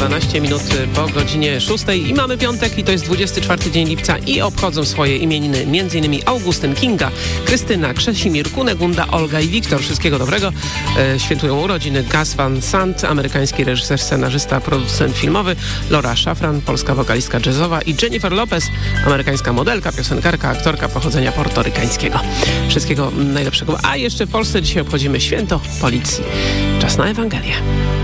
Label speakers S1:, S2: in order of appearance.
S1: 12 minut po godzinie 6 i mamy piątek i to jest 24 dzień lipca i obchodzą swoje imieniny m.in. Augustyn, Kinga, Krystyna, Krzesimir, Kunegunda, Olga i Wiktor. Wszystkiego dobrego. Świętują urodziny Gus Van Sant, amerykański reżyser, scenarzysta, producent filmowy, Laura Szafran, polska wokalistka jazzowa i Jennifer Lopez, amerykańska modelka, piosenkarka, aktorka pochodzenia portorykańskiego. Wszystkiego najlepszego. A jeszcze w Polsce dzisiaj obchodzimy święto policji. Czas na Ewangelię.